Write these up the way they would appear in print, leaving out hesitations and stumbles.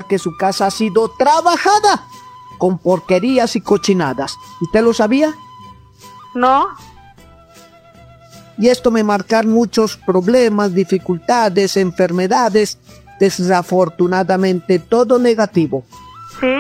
pensar que su casa ha sido trabajada con porquerías y cochinadas. ¿Usted lo sabía? No. Y esto me marca muchos problemas, dificultades, enfermedades, desafortunadamente todo negativo. Sí.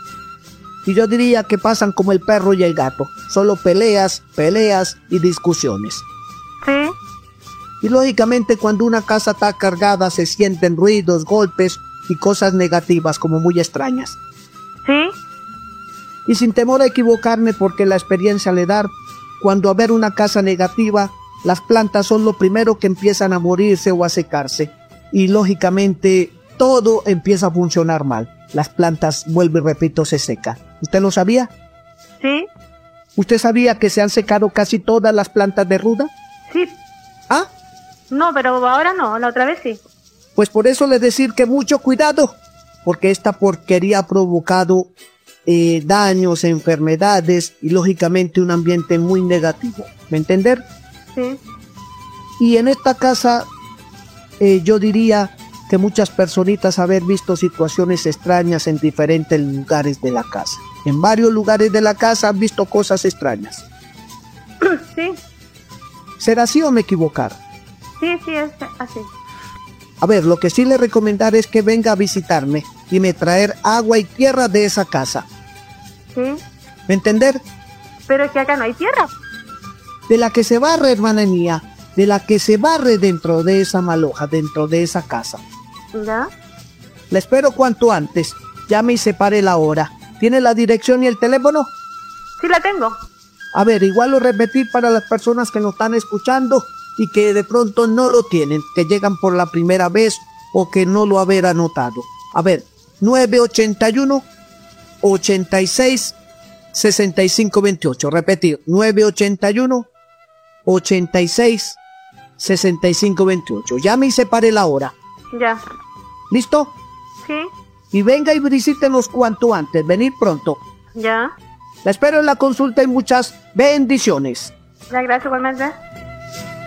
Y yo diría que pasan como el perro y el gato, solo peleas, peleas y discusiones. Sí. Y lógicamente cuando una casa está cargada se sienten ruidos, golpes y cosas negativas como muy extrañas. Sí. Y sin temor a equivocarme porque la experiencia le da, cuando a ver una casa negativa, las plantas son lo primero que empiezan a morirse o a secarse. Y lógicamente todo empieza a funcionar mal. Las plantas, vuelvo y repito, se secan. ¿Usted lo sabía? Sí. ¿Usted sabía que se han secado casi todas las plantas de ruda? Sí. ¿Ah? No, pero ahora no, la otra vez sí. Pues por eso les decir que mucho cuidado, porque esta porquería ha provocado daños, enfermedades y lógicamente un ambiente muy negativo. ¿Me entender? Sí. Y en esta casa yo diría que muchas personitas haber visto situaciones extrañas en diferentes lugares de la casa. En varios lugares de la casa han visto cosas extrañas. Sí. ¿Será así o me equivocar? Sí, sí, es así. A ver, lo que sí le recomendaré es que venga a visitarme y me traer agua y tierra de esa casa. Sí. ¿Me entender? Pero es que acá no hay tierra. De la que se barre, hermana mía, de la que se barre dentro de esa maloja, dentro de esa casa. ¿Ya? La espero cuanto antes. Llame y separe la hora. ¿Tiene la dirección y el teléfono? Sí la tengo. A ver, igual lo repetir para las personas que nos están escuchando y que de pronto no lo tienen, que llegan por la primera vez o que no lo haber anotado. A ver, 981 86 65 28. Repetir, 981 86 65 28. Llame y separe la hora. Ya. ¿Listo? Sí. Y venga y visítenos cuanto antes. Venir pronto. Ya. La espero en la consulta y muchas bendiciones. Ya, gracias igualmente.